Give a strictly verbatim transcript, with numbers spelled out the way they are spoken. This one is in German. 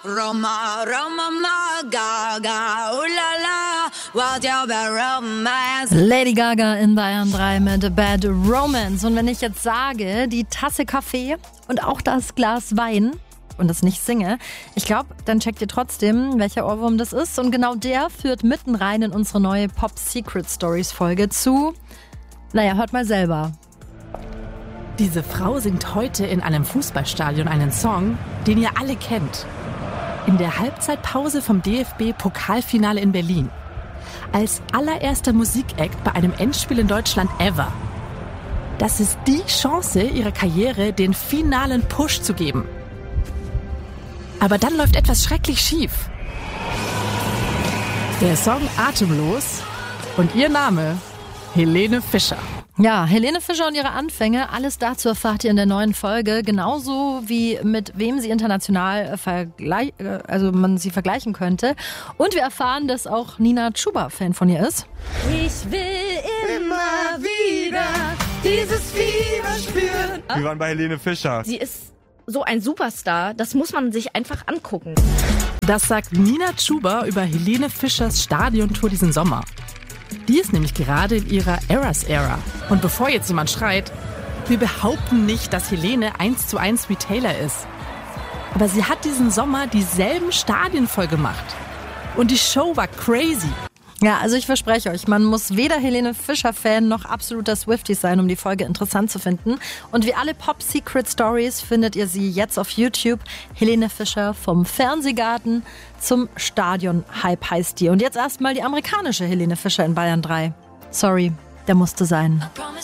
Roma, Roma, Gaga, ulala, what your bad romance. Lady Gaga in Bayern drei mit Bad Romance. Und wenn ich jetzt sage, die Tasse Kaffee und auch das Glas Wein und das nicht singe, ich glaube, dann checkt ihr trotzdem, welcher Ohrwurm das ist. Und genau der führt mitten rein in unsere neue Pop Secret Stories Folge zu. Naja, hört mal selber. Diese Frau singt heute in einem Fußballstadion einen Song, den ihr alle kennt. In der Halbzeitpause vom D F B-Pokalfinale in Berlin. Als allererster Musikakt bei einem Endspiel in Deutschland ever. Das ist die Chance ihrer Karriere, den finalen Push zu geben. Aber dann läuft etwas schrecklich schief. Der Song Atemlos und ihr Name Helene Fischer. Ja, Helene Fischer und ihre Anfänge, alles dazu erfahrt ihr in der neuen Folge, genauso wie mit wem sie international vergleich, also man sie vergleichen könnte. Und wir erfahren, dass auch Nina Chuba Fan von ihr ist. Ich will immer wieder dieses Fieber spüren. Wir waren bei Helene Fischer. Sie ist so ein Superstar, das muss man sich einfach angucken. Das sagt Nina Chuba über Helene Fischers Stadiontour diesen Sommer. Die ist nämlich gerade in ihrer Eras-Ära. Und bevor jetzt jemand schreit, wir behaupten nicht, dass Helene eins zu eins wie Taylor ist. Aber sie hat diesen Sommer dieselben Stadien voll gemacht. Und die Show war crazy. Ja, also ich verspreche euch, man muss weder Helene Fischer-Fan noch absoluter Swiftie sein, um die Folge interessant zu finden. Und wie alle Pop-Secret-Stories findet ihr sie jetzt auf YouTube. Helene Fischer vom Fernsehgarten zum Stadion-Hype heißt die. Und jetzt erstmal die amerikanische Helene Fischer in Bayern drei. Sorry, der musste sein. I promise